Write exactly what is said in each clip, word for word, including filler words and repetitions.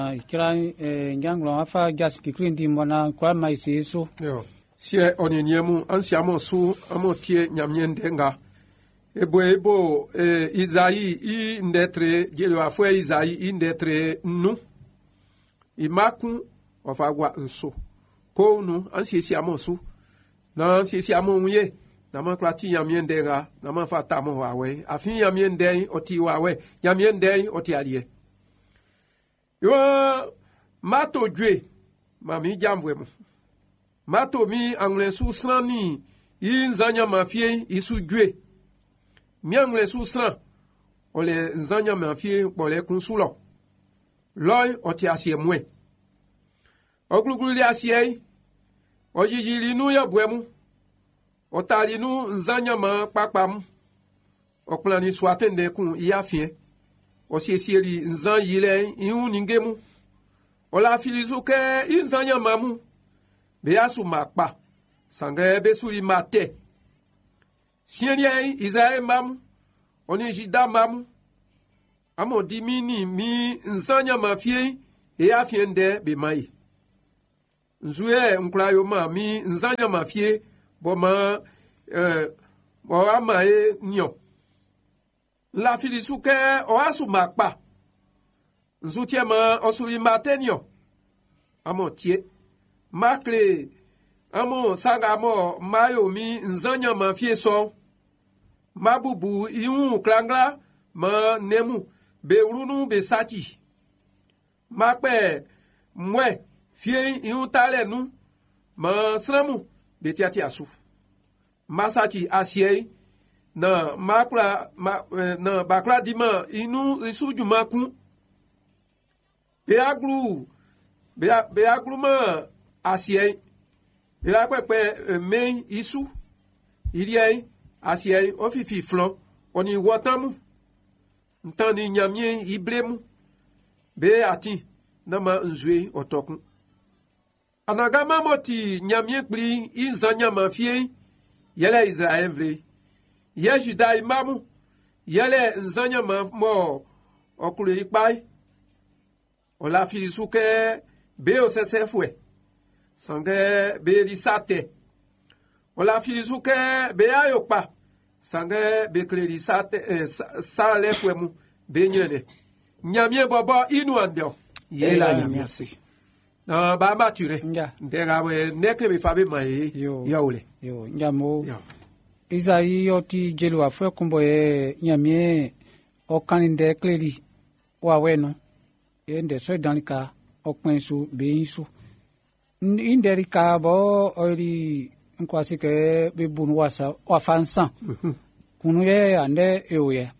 kira njanglo afa gas kikrindi mona kwa maisi so yo sie oneniemu ansiamo su amotie nyamyendenga ebo ebo e, Isaïe i ndetre jelo afwe Isaïe i ndetre nu imaku ofagwa nso ko nu ansiesi amosu na ansiesi amonye na maklati nyamyendenga na mafata mo wawe afin nyamyenden oti wawe nyamyenden oti alie yo mato dwe mami jamvwe mu mato mi angle su srani i nzanya mafie isu dwe mi angle su sran ole nzanya mafie pole kunsulo loy oti asie mwe ogluglu li asie ojijili nu ya bwemu otali nu nzanya ma papam oplani swatende kun iafie osiesieli nzan yile ihu ningemu ola filizuke inzanya mamu beyasu makpa sange besuri mate sienye Isaïe mamu oni jida mamu amo dimini mi nzanya mafie e afiende be mai nzuye nklayo ma mi nzanya mafie boma euh bo amae nyo la filisuke oasu makpa nzutiema osuri matenyo amo tie makle amo sanga mo mayo mi nzanya mafie so mabubu iu klangla ma nemu be urunu be saki makpe mwe fie iu tale nu ma sramu be tiati asu masaki asie na makla ma, na bakla dima inu isuju maku beaglu bea beaglu ma asie bea pepe me isu iriai asie ofifi flan oni wotamu ntani nyamie ibremu be ati na ma nzwe otokun anagama moti nyamie kpli izanya mafie yele Israel vre ye Juda imamu yele nzanya ma mo okule ipai ola filisuke be osesefwe sange be risate ola filisuke be ayopa sange be klerisate eh, salefwe mu be nyele nyamie bobo inu andio yela nyamiasi na ba mature ndega we neke be fabe mai yaule yo nyamo Isaïe yoti jelu afwe kumbo ye nyamie okaninde kleri wa weno ende so danika okwensu beinsu inderika bo ori nkwasi ke be bunu wasa wafansan kunu ye ande eoye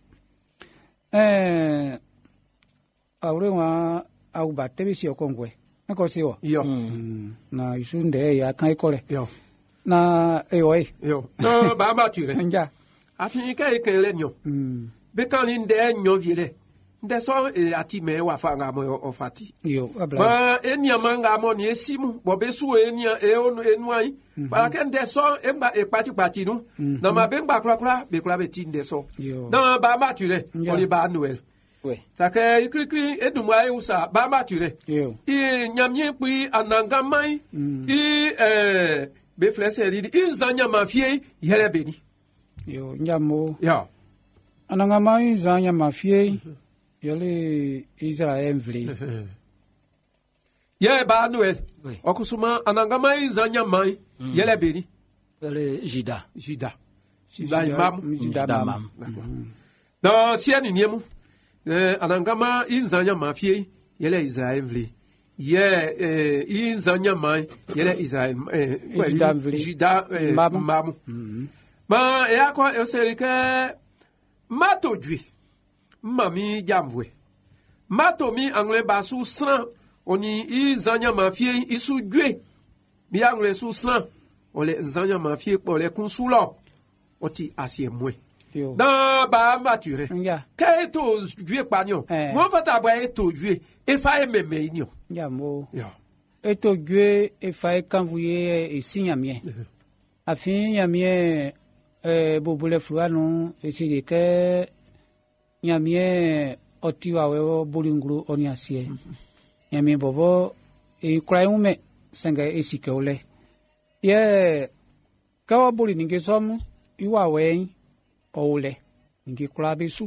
eh awre wa au batebi si okongwe nko siwo yo mm. na isunde ya kan ikole yo na eoye yo no ba mature nja afika ekele nyo mm be kan inde nyo viele nde so e ati me wa fa nga mo ofati yo abla ba enia manga mo ni esimu bo be su enia e onu enuai ba ke nde so e ba e pati pati nu na ma be gba kra kra be kra be ti nde so na ba mature oli ba noel we take ikrikri edumwa e usa ba mature yo i nyamye pui ananga mai i eh be flese ri inzanya mafie yele beni yo nyamo ya ananga mai zanya mafie yele Israel vle ye ba noel okusuma ananga mai zanya mai yele beni yele Juda Juda Juda imam Juda mam na siani niemu eh anangama inzanya mafie yele Israel vle ye eh inzanya mai yele Israel eh Juda vle Juda mam ma e akwa e serike mato dwi mami jamvwe mato mi angle basu sran oni inzanya mafie isu dwe mi angle su sran ole nzanya mafie pole kunsulo oti asie mwe dans ba mature ka eto due panyo mo fata ba eto due e fa e meme inyo ya mo eto due e fa e kanvuye e sinyamie afin yamie eh bobule fluanu e sidi ke nyamie otiwa we bolinguru oni asie nyami bobo e krai ume senga esike ole ye kawa buli ninge som iwa wen ole ninge kura besu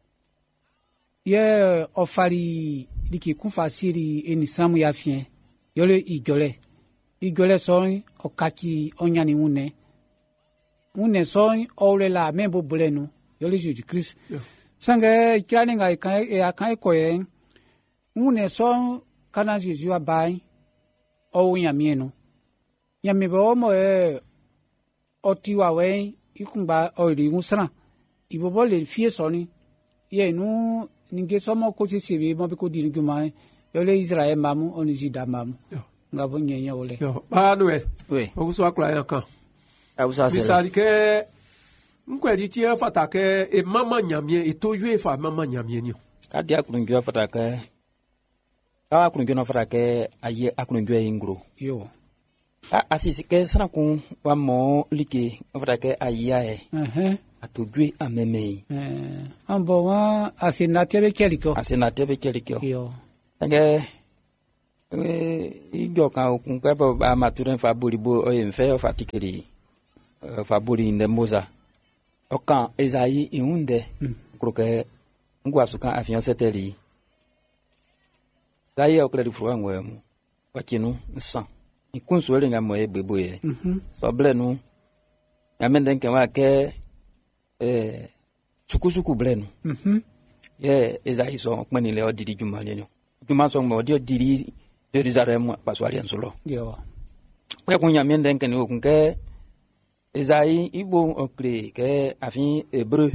ye ofari diki kufa siri enisamu ya fien yole igole igole so okaki onyani une une so ole la membo bulenu yole Jésus Christ yeah. Sanga kirani nga kan e akan ko ye une so kana Jésus abai o nyami no nyami bo mo e otiwa we ikumba ori musra ibobo le fie so ni ye nu ninge somo ko ti sibi mo be ko di nguma yo le Israel mamu oni jida mamu nga bo nyenya ole yo ba no e oui o so akura yan kan a usa se misali ke nkwedi ti fata ke e mama nyamie e to yue fa mama nyamie ni ka dia kununjua fata ke ka kununjua na fata ke aye akununjua ingro yo a asisi ke sana kun wa mo like fata ke ayia e eh atujue amemei eh ambo wa asina tebe keliko asina tebe keliko yo nge eh ijo kan kun ka ba maturen fa bolibo o enfe fa tikeri fa boli ndemoza okan Esayi iunde kroke ngwa sukan afian seteli dai o kredi fro anwe mu wakinu nsan ikunso le ngamo e bebo ye so blenu ya menden ke wa ke eh sukusuku blenu mhm ye Esayi so kpani le odiri juma le no juma so mo odi diri Jerusalem paswali ansolo yo pe kunya menden ke ni okun ke Esayi ibo okre ke afin hébreu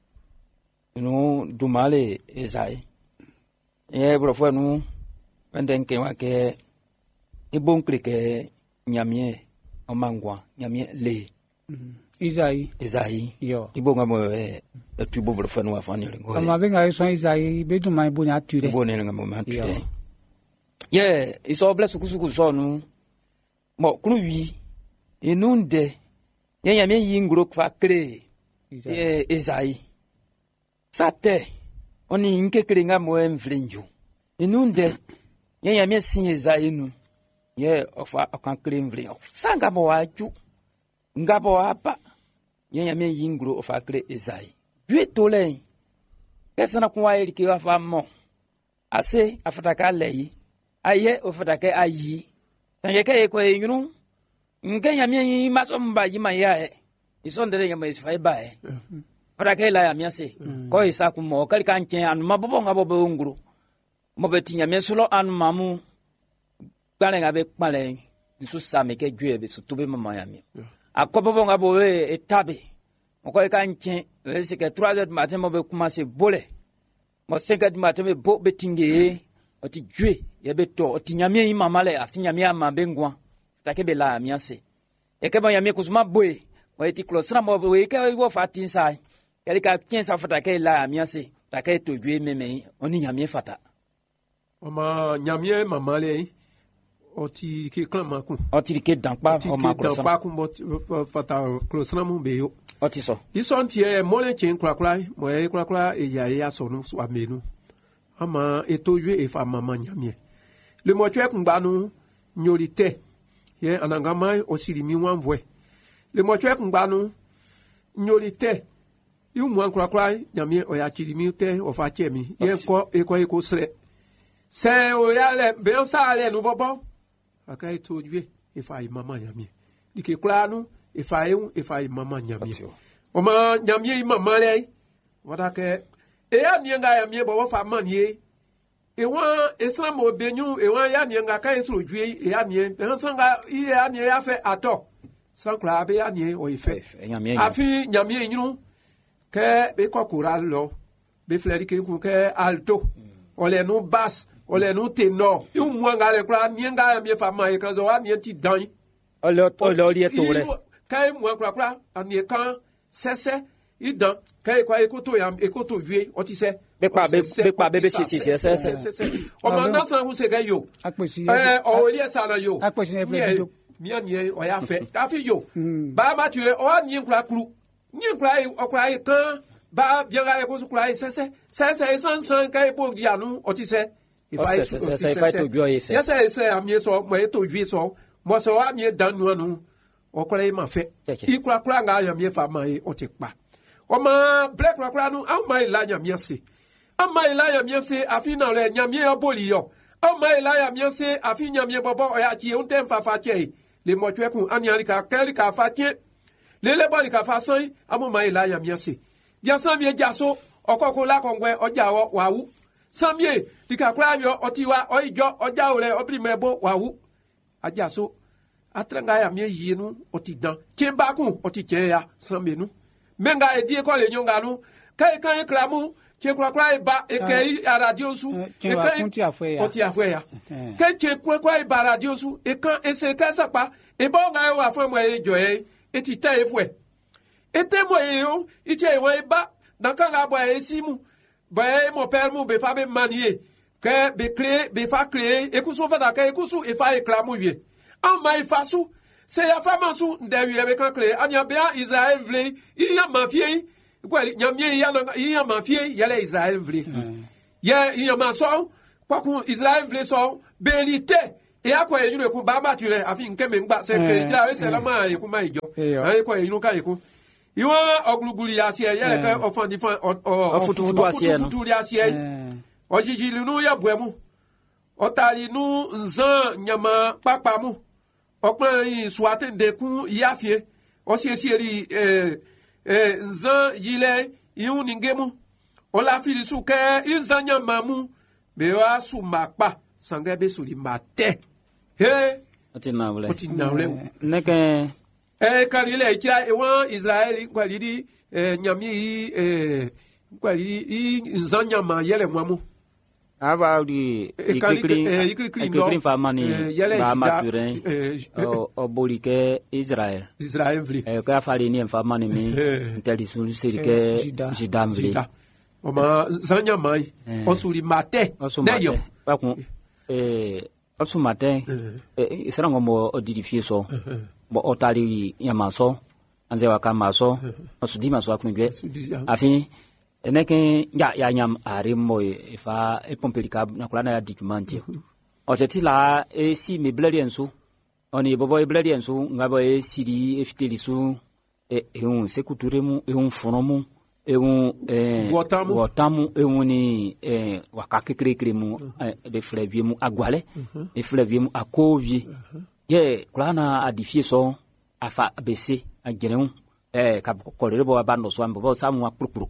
nous dumale Esayi ye brofo nu menden ke wa ke ibo okre ke nyamie omangwa nyamie le Esayi Esayi yo ibo ngamo e tubo brofo nu afani le ngo ama benga so Esayi be duma ibo na ture ibo ne ngamo ma ture ye iso bless kusuku so nu mo kunu wi enunde ye yamie yingro kwa kre e Esayi sate oni nkekere ngamo emflenju enunde ye yamie sin Esayi nu ye ofa okan kre mfle sanga mo waju ngabo apa ye yamie yingro ofa kre Esayi due tole kesana kwa erike afa mo ase afataka leyi aye ofataka ayi sangeke ko yinu nge yamie masomba yima ya isondere ngama isfai bae para ke la yamia se ko isa ku mo kali kan chen anu mabobo ngabo be nguru mo be tinya me solo anu mamu bale ngabe pale nsu same ke dwe be sutube mama yamia akobobo ngabo we etabe mo ko kan chen we se ke trois heures du matin mo be commencer bole mo cinq heures du matin be bo be tinge o ti dwe ye be to o tinya me mama le atinya me ama be ngwa takebe la yamia se e ke mo yamia kusuma boy wa iti klosra mo we ke wo fatin sai yali ka kien sa fata ke la yamia se ta ke to dwe meme oni yamia fata o ma nyamie mama le o ti ke klan ma kun o ti ke dankpa o ma klosra dankpa kun bo fata klosra mu be yo o ti so ison ti e mo le chen kra kra mo e kra kra e ya ya so no so amenu ama eto yue e fa mama nyamie le mo twe kun gba nu nyorite ye anangama osiri mi wan voe le mo twe kun gba nu nyorite yu mo kra kra nyamie o ya chiri mi te o fa che mi ye ko e ko e ko sre se o ya le be o sa le nu bobo aka eto yue e fa mama nyamie dike kra nu e fa e e fa mama nyamie o ma nyamie mama le wada ke e ya mi nga ya mi bo fa man ye e wa esra mo benyu e wa ya ni nga ka esro due e ya ni e sanga i ya ni ya fe ato sankla be ya ni o ife afi nyamie nyunu ke be kokura lo be fleri ke ku ke alto ole no bass ole no tenor i mu nga le kra ni nga ya mi fa man e kan zo wa ni ti dan ole ole ole to re kai mu kra kra ani kan sese idan kai kwa ekoto yam ekoto yue otise be pa be be pa be be si si si si o ma na san hu se ga yo eh o ile sa na yo akpesi na fle do mi ani o ya fe afi yo ba ma tire o ni nkura kru ni nkura o kura kan ba biara e ko su kura sese sese san san kai po dia nu otise il va c'est c'est il va to gyo ife ya se se amie so mo e to jwi so mo so amie dan nu anu o kole ma fe i kura kura nga ya mie fa ma e o ti pa o ma black kura kura nu am ma ila nya mie se am ma ila ya mie se afi na le nya mie oboli yo am ma ila ya mie se afi nya mie bobo o ya ki un tem fa fa che le mo twe ku ani ali ka keli ka fa che le le boli ka fa san am ma ila ya mie se dia san mie jaso okoko la kongwe oja wo wawu samie dikakra yo otiwa oijo oja ore obrimebo wawu ajaso atranga ya mie yinu otidan kemba ku otike ya samenu menga edie ko le nyonga nu kai kai kramu chekra kra ba ekei radio su ekei oti afwe ya oti afwe ya kai chekra kra ba radio su ekan ese kasa pa e bo nga wa fo mo ejo e eti ta efwe ete mo e yo iche we ba dankan ga bo esimu ba mo père mu be fa be manier que be créer be fa créer e kusu fa da ka e kusu e fa e klamu wie an mai fasu se ya fa mansu nde wie be kan créer anya be Israël vle i ya mafie ko nya mie ya na i ya mafie ya le Israël vle ya i ya maso kwa ku Israël vle so belite e akwa e yure ku ba ma tire afi nke me ngba se ke jira we se la ma e ku ma ijo ai ko e yunu ka e ku iwa ogluguli asie yele ke ofan difan o futu futu asie no futu asie o jiji nu ya buemu o tali nu nzan nyama papa mu o plan yin swate de ku yafie o sie sieri eh eh nzan yile yun ningemu o la fili su ke nzan nyama mu be wa su mapa sange be su li mate he otina wule otina wule neke eh kanile ikira ewan Israel kwalidi eh nyami eh kwalidi nzanya ma yele mwamu aba di ikikri ikikri fa mani ba maturen o o bolike Israel Israel vli eh ka fali ni fa mani mi inteli sulu serike jidam vli o ma zanya mai o suli mate neyo pa kun eh o su mate eh sera ngomo odidifie so bo otali yamaso anze wakamaso osudima so akunje afi eneke ya ya nyam arimo ifa epompelika na kula na ya document oteti la e si me bladiensu oni bobo e bladiensu ngabo e sidi eftelisu e eun sekuturemu eun fonomu eun eh wotamu eun ni eh wakakekrekremu de fleviemu agwale e fleviemu akovie ye kulana adifie so afa bese agereu eh ka kolere bo abando so ambo samu akpurukpuru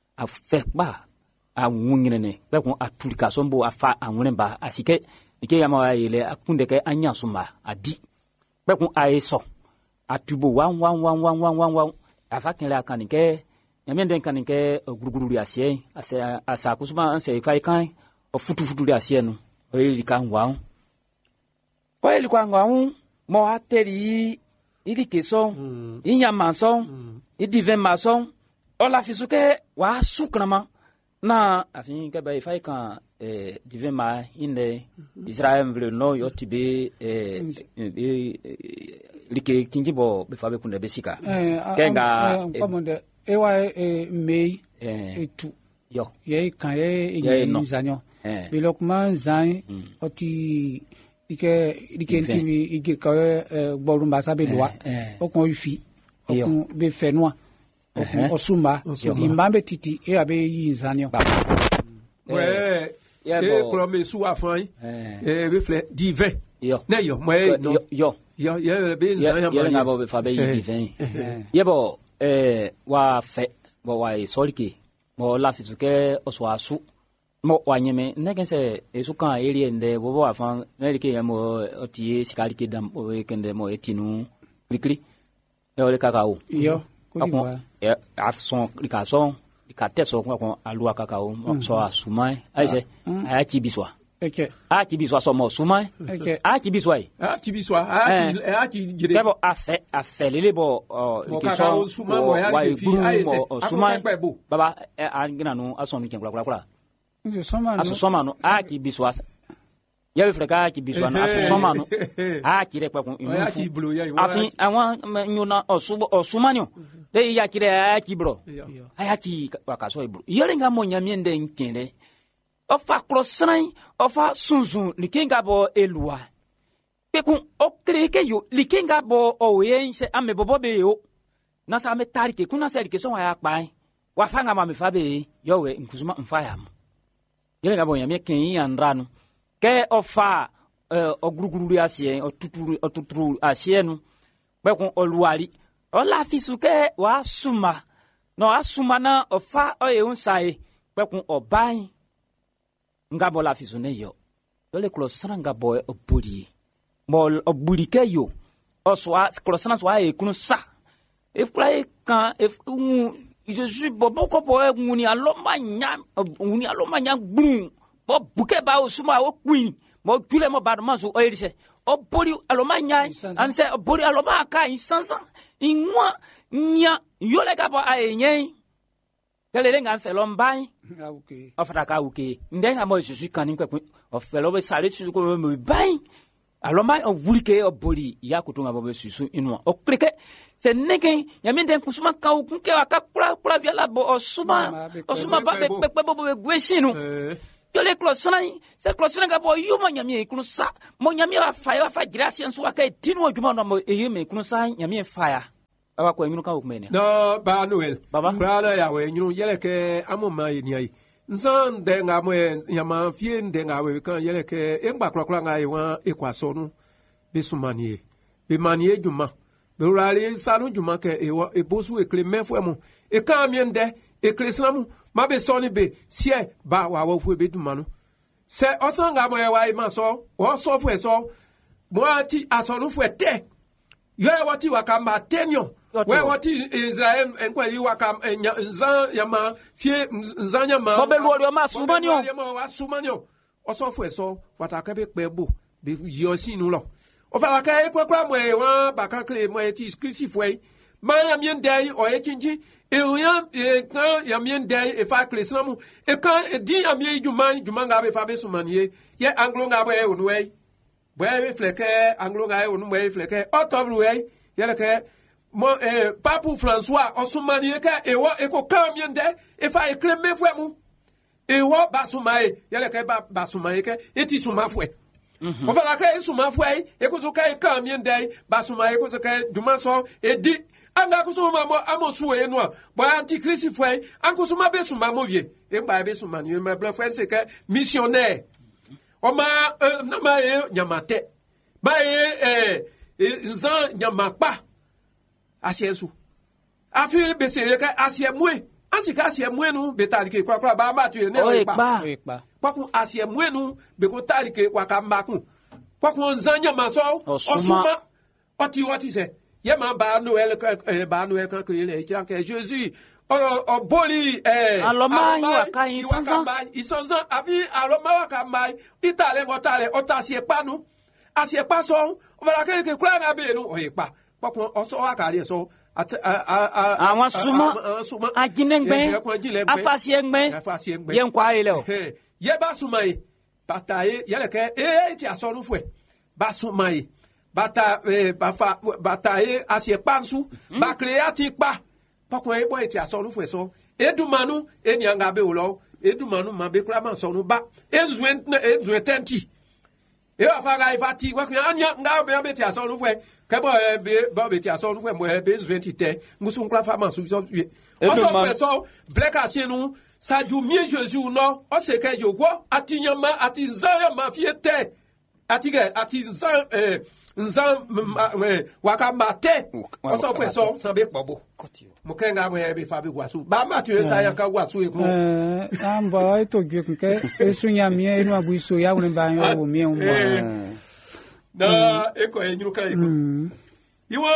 afe ba awunyene be ko atulika so mbo afa anwene ba asike ike yama yele akunde ke anya suma adi be ko ayeso atubo wan wan wan wan wan wan wan afa kenle kanike yamende kanike guruguru asie asa asa kusuma anse kai kan o futu futu asie no o yeli kan wan kwa ili kwa ngwa mo ateri ili keso inya maso idiven maso ola fisuke wa sukrama na afin ke ba ifai kan eh diven ma inde Israel vle no yo tibe eh like kinjibo be fabe kunde besika kenga komonde ewa e mei etu yo ye kan ye nzanyo bilokman zan oti ike ike ntimi ike ka gbolu mbasa be lwa okun yufi okun be fenwa okun osuma imambe titi e abe yi nzanyo ouais e promesse su afan e be fle divin na yo mo no yo yo yo be nzanyo yo ngabo be fa be yi divin yebo eh wa fe bo wa solike mo la fisuke oswa su mo wanyeme nekense esuka eri ende bobo afan nelike yamo otie sikalike dam o kende mo etinu klikli e ole kakao yo ko e afson likason likateso ko alua kakao so asuma aise aya kibiswa eke a kibiswa so mo suma eke a kibiswa a kibiswa a ki a ki jire kebo afe afe lele bo likeso suma mo ya ki fi aise suma baba angina no asonu kenkula kula kula nje soma no aso soma no a ki biswa ya be freka ki biswa no aso soma no a ki re pa kun inu fu afin awon nyuna osubo osumanyo de ya ki re a ki bro a ya ki wakaso ibro yele nga mo nyamie nde nkende ofa klosran ofa sunzun likenga bo elua pe kun okreke yo likenga bo oyen se ame bobo be yo na sa me tarike kuna se like so ya pa wa fanga ma me fa be yo we nkuzuma mfa ya mo yele ga bo ya me ken ya nranu ke ofa oguruguru asien otuturu otuturu asienu pe kun oluari ola fisuke wa suma no asuma na ofa oye unsae pe kun oban ngabo la fisune yo le klosana ngabo oburi mo oburi ke yo oswa klosana so aye kunu sa e play kan e je suis bobo ko bo nguni aloma nya nguni aloma nya gbun bo buke ba osuma o queen mo dule mo ba ma so oyrise obori aloma nya anse obori aloma ka insansa inwa nya yo le gabo aye nyen kele nga felo mbai okay ofata ka uke ndenga mo je suis kanin kwa ofelo be sare su ko me bai aloma o vulike o boli ya kutunga bobe susu inwa o klike se neke yamende kusuma ka uke aka kula kula via la bo osuma osuma ba be be bo be gwesinu yo le klosana se klosana ga bo yuma nyamie kunu sa mo nyamie wa fa wa fa gracia nso aka tinu odwuma no mo eyeme kunu sa nyamie fa awa ko nyunu ka okumene no ba noel baba brala ya we nyunu yele ke amoma yini ai nzan de nga mo yama fie de nga we kan yele ke engba kura kura nga yewa ekwaso no be sumanie be manie djuma be rale sanu djuma ke ewa e bosu e kle mefo emu e kan miende e kle snamu ma be soni be sie ba wa wa fu be djuma no se osanga mo yewa e ma so o so fu e so mo ati asonu fu ete yo e wati wakamba tenyo we wati Israel enkweli wakam nzan yama fie nzan yama bobe luorio ma sumanyo yama wa sumanyo oso fu eso wataka be pebo be yo sinu lo o fala ka e kwakwa mo e wa baka kle mo e ti exclusive way ma ya mien dai o e kinji e ya e kan ya mien dai e fa kle snamu e kan di ya mien juman juman ga be fa be sumanie ye anglo nga bo e onwe bwe fleke anglo ga e onu bwe fleke otobru we yele ke mo eh papu François osumani ke ewo eko kamiende e fa ekleme fuemu ewo basumae yele ke ba basumae ke eti suma fue o fa la ke suma fue eko zo ke kamiende basumae ko zo ke dumaso edi anga ko suma mo amosu e no bo antichrist fue anko suma be suma mo vie e ba be suma ni me bla fue se ke missionnaire o ma na ma e nyamate ba e eh nzan nyamapa asiesu afi besere ka asiemwe asika asiemwe nu betalike kwa kwa ba ma tu ne o pa kwa ku asiemwe nu be ko talike kwa ka maku kwa ku nzanya maso osuma oti oti se ye ma ba noel ka ba noel ka ke le kira ke Jesus o boli eh aloma yi ka yin sansan isansan afi aloma wa ka mai itale motale otasie panu asie pa so wala ke ke kula na be nu o pa papon oso akari so àwọn suma ajinengbe afasiengbe yen kwa ile o ye ba sumai bataye yele ke e ti asonu fue ba sumai bata bafa bataye asie pansu ba creati pa papon e boy ti asonu fue so edumanu enianga be wo edumanu ma be kura ma sonu ba enzuen enzuen tenti e wa faga ifati wa kunya anya nga be be ti asonu fue kebo be ba be ti asonu fue mo be twenty te ngusu nkla fa ma su so wie o so fue so black asienu sa ju mi Jesus no o se ke jogo atinyama ati nzaya ma fiete ati ge ati nzan eh nzan waka mate o so fue so san be pobo mo ke nga we be fa be wasu ba ma tu sa ya ka wasu e ko eh amba ai to gwe ke esunya mi e no abu so ya woni ba yo wo mi e mo na eko e nyuka eko iwo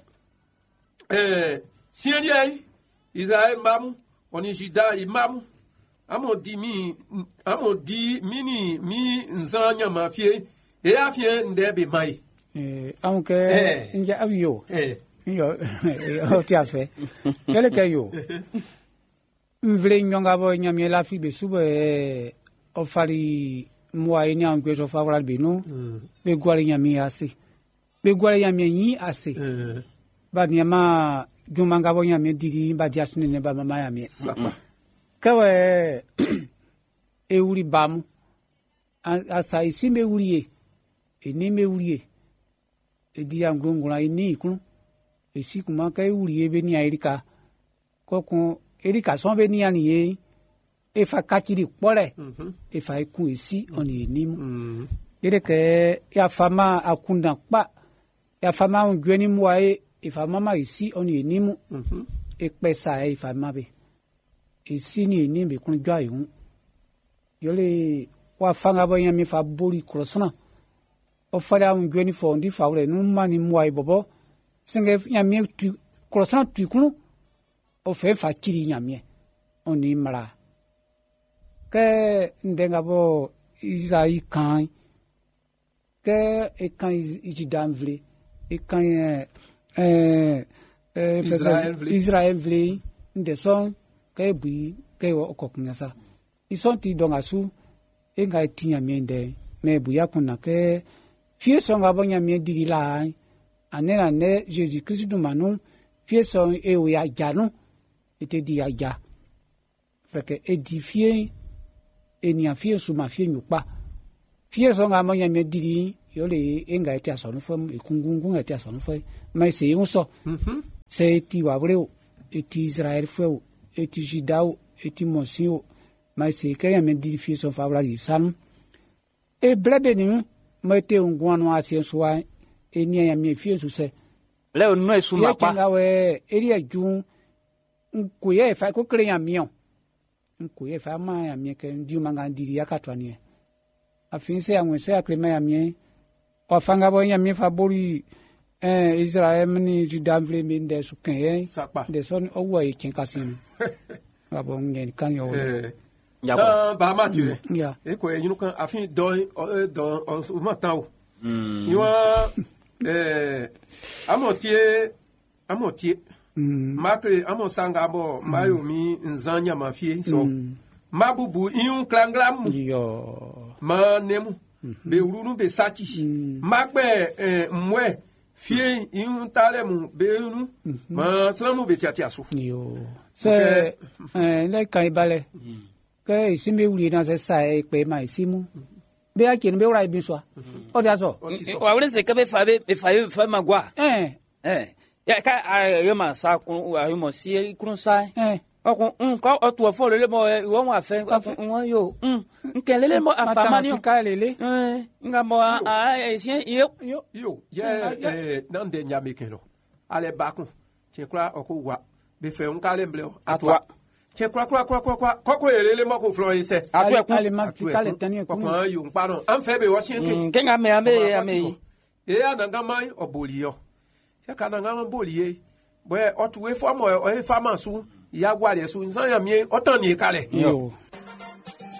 eh sieni ai Israel mamu oni jida imamu amo di mi amo di mini mi nzanya mafie e afie ndebe mai eh aunque inja abiyo eh yo o ti afe kele ke yo mvle nyonga bo nyamie la fi be sube o fari mo ai ni an gweso favorable be no be gwari nyamie ase be gwari nyamie yi ase ba nyama jumanga bo nyamie didi ba dia sunne ba mama nyamie kawe e wuli bamu asa isi me wuli ye eni me wuli ye edi angungula ini kun esi kuma ka e wuli ye be ni erika kokun erika so be ni ani ye e fa kakiri pole e fa ku esi oni enimu ere ke ya fama akunda pa ya fama ungweni muae e fa mama esi oni enimu e pesa e fa mabe esi ni enimbe kun gwa yun yole wa fanga ba yami fa bori krosna o fara ungweni fo ndi fa wole nu mani muae bobo singe yami tu krosna tu kunu o fe fa kiri yami oni mara ke ndenga bo Isaïe kan ke e kan ijidam vle e kan eh eh Israël vle nde son ke bui ke o koknyasa ison ti donga su e nga tinya miende me buya kuna ke fie son ga bonya mi diri la anena ne Jésus Christ du manu fie son e o ya janu ete di ya ja freke édifier e ni afie su ma fie nyupa fie so nga monya me diri yo le enga eti asonu fo e kungungun eti asonu fo mai se un so mhm se ti wa breu eti Israël fo eti Judao eti Monsio mai se ke ya me diri fie so fa bla di san e blebe ni mete un guano asien soa e ni ya me fie su se le o no e su ma pa ya we eri ajun ku ye fa ko kre ya mion nkuye fa ma ya mi ke ndi manga ndiri yakatwani afin se anwe se akrema ya mi o fanga bo ya mi fa bori eh Israel ni Juda vle mi nde su ken ye de son o wo e kin kasin ba bo ngen kan yo eh ya ba ma tu ya e ko e yinu kan afin do do o ma tan o iwa eh amotie amotie makre amo sanga bo mayo mi nzanya mafie so mabubu iun klanglam yo ma nemu be urunu be saki magbe mwe fie iun talemu be unu ma slamu be tiatia so yo se eh le kai bale ke isime uli na se sai pe mai simu be akin be ora ibi so o dia so wa wele se ke be fa be fa fa magwa eh eh ya ka ayoma sa kun ayoma si kun sa eh okun nko otu ofo lele mo wo wa fe won yo nke lele mo afama ni ka lele eh nga mo a esien yo yo yo ye eh nan de nya mekelo ale bakun che kra oko wa be fe un kale mble atwa che kra kra kra kra koko lele mo ko flo ise atwa kun ale ma kale tani ko ko yo nparo an fe be wo sien ke ke nga me ame ame e ananga mai oboliyo ya kana ngama bolie boy otuwe famo o e fama su ya gwale su nsan ya mi otan ni kale yo